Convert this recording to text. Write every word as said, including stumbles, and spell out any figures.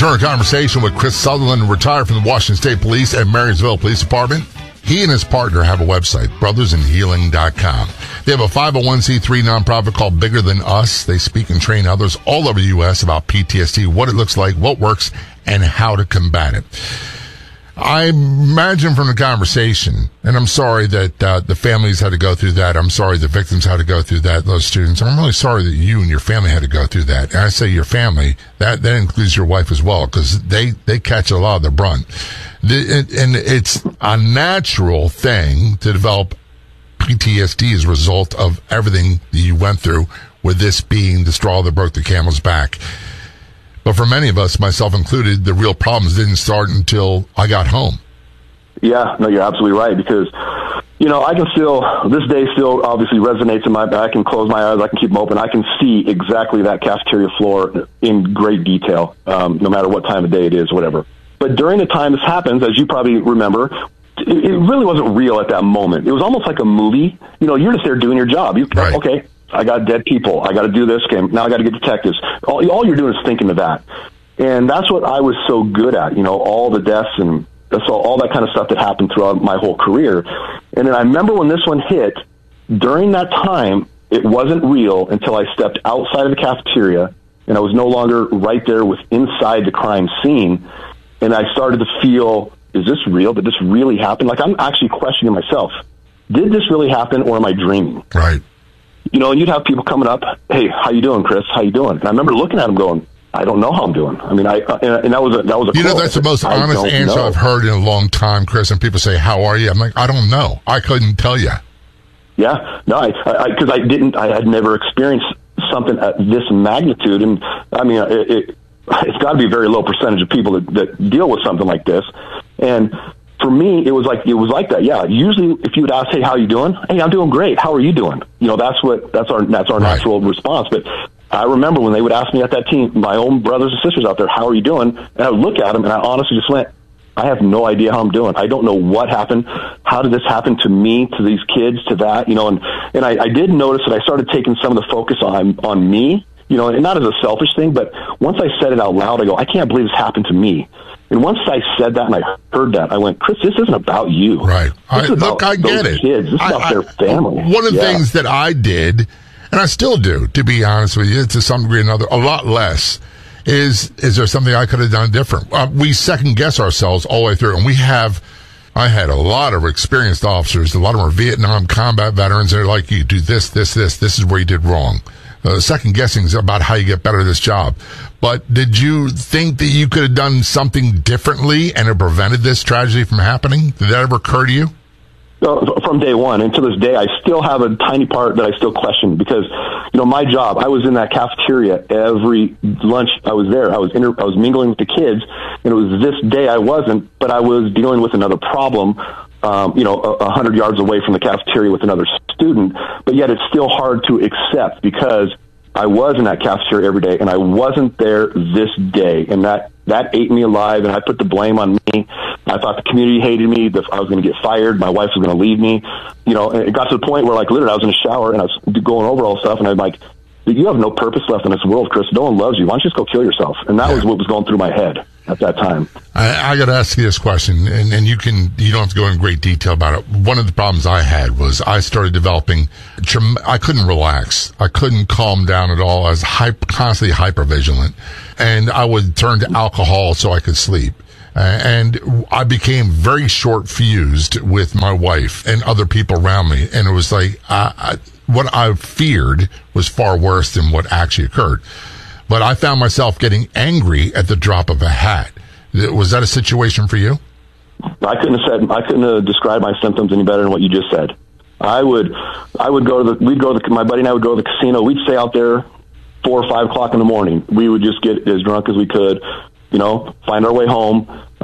return to conversation with Chris Sutherland, retired from the Washington State Police and Marysville Police Department. He and his partner have a website, brothers in healing dot com. They have a five oh one c three nonprofit called Bigger Than Us. They speak and train others all over the U S about P T S D, what it looks like, what works, and how to combat it. I imagine from the conversation, and I'm sorry that uh, the families had to go through that. I'm sorry the victims had to go through that, those students. I'm really sorry that you and your family had to go through that. And I say your family, that, that includes your wife as well, because they, they catch a lot of the brunt. The, it, and it's a natural thing to develop P T S D as a result of everything that you went through, with this being the straw that broke the camel's back. But for many of us, myself included, the real problems didn't start until I got home. Yeah, no, you're absolutely right, because, you know, I can still, this day still obviously resonates in my, I can close my eyes, I can keep them open, I can see exactly that cafeteria floor in great detail, um, no matter what time of day it is, whatever. But during the time this happens, as you probably remember, it, it really wasn't real at that moment. It was almost like a movie. You know, you're just there doing your job. You, right. Okay, I got dead people. I got to do this game. Now I got to get detectives. All, all you're doing is thinking of that. And that's what I was so good at, you know, all the deaths and so all that kind of stuff that happened throughout my whole career. And then I remember when this one hit, during that time, it wasn't real until I stepped outside of the cafeteria and I was no longer right there with inside the crime scene. And I started to feel, is this real? Did this really happen? Like, I'm actually questioning myself. Did this really happen, or am I dreaming? Right. You know, and you'd have people coming up, hey, how you doing, Chris? How you doing? And I remember looking at them going, I don't know how I'm doing. I mean, I uh, and, and that was a, that was a You quote. know, that's the most I honest answer know. I've heard in a long time, Chris. And people say, how are you? I'm like, I don't know. I couldn't tell you. Yeah, no, I, I, because I didn't, I had never experienced something at this magnitude. And I mean, it, it, it's got to be a very low percentage of people that, that deal with something like this. And for me, it was like, it was like that. Yeah. Usually if you would ask, hey, how you doing? Hey, I'm doing great. How are you doing? You know, that's what, that's our, that's our right. natural response. But I remember when they would ask me at that team, my own brothers and sisters out there, how are you doing? And I would look at them and I honestly just went, I have no idea how I'm doing. I don't know what happened. How did this happen to me, to these kids, to that, you know, and, and I, I did notice that I started taking some of the focus on, on me, you know, and not as a selfish thing, but once I said it out loud, I go, I can't believe this happened to me. And once I said that and I heard that, I went, Chris, this isn't about you. Right. This I, is about look, I get those it. Kids. This is I, about I, their family. One of the yeah. things that I did, and I still do, to be honest with you, to some degree or another, a lot less, is is there something I could have done different? Uh, we second guess ourselves all the way through, and we have, I had a lot of experienced officers, a lot of them are Vietnam combat veterans, they're like, you do this, this, this, this is where you did wrong. Uh, second guessing is about how you get better at this job. But did you think that you could have done something differently and have prevented this tragedy from happening? Did that ever occur to you? Uh, from day one, and to this day, I still have a tiny part that I still question because, you know, my job, I was in that cafeteria every lunch I was there. I was inter- I was mingling with the kids, and it was this day I wasn't, but I was dealing with another problem, um, you know, a, a hundred yards away from the cafeteria with another student, but yet it's still hard to accept because I was in that cafeteria every day, and I wasn't there this day, and that, that ate me alive, and I put the blame on me. I thought the community hated me, that I was going to get fired, my wife was going to leave me. You know, and it got to the point where, like, literally, I was in the shower, and I was going over all stuff, and I'm like, you have no purpose left in this world, Chris. No one loves you. Why don't you just go kill yourself? And that yeah. was what was going through my head at that time. I, I got to ask you this question, and, and you can you don't have to go in great detail about it. One of the problems I had was I started developing. I couldn't relax. I couldn't calm down at all. I was hyper, constantly hypervigilant, and I would turn to alcohol so I could sleep. Uh, and I became very short fused with my wife and other people around me, and it was like I, I, what I feared was far worse than what actually occurred. But I found myself getting angry at the drop of a hat. Was that a situation for you? I couldn't have said, I couldn't have described my symptoms any better than what you just said. I would, I would go to the, we'd go to the, my buddy and I would go to the casino. We'd stay out there four or five o'clock in the morning. We would just get as drunk as we could, you know, find our way home.